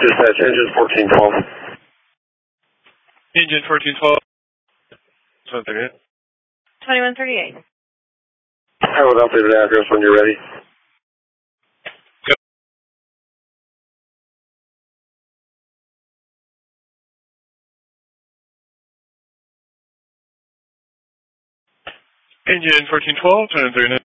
Dispatch, engine 1412. Engine 1412. 2138. 2138. I will update the address when you're ready. Engine 1412, 2139.